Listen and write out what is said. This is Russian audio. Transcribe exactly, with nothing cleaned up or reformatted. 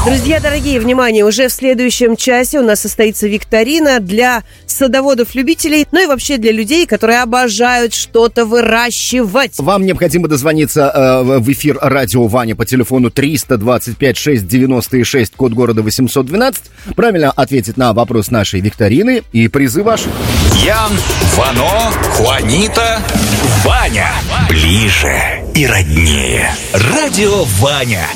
Друзья дорогие, внимание, уже в следующем часе у нас состоится викторина для садоводов-любителей, ну и вообще для людей, которые обожают что-то выращивать. Вам необходимо дозвониться э, в эфир радио Ваня по телефону триста двадцать пять шесть девяносто шесть, код города восемьсот двенадцать, правильно ответить на вопрос нашей викторины, и призы ваши. Ян, Вано, Хуанита, Ваня. Ближе и роднее. Радио Ваня.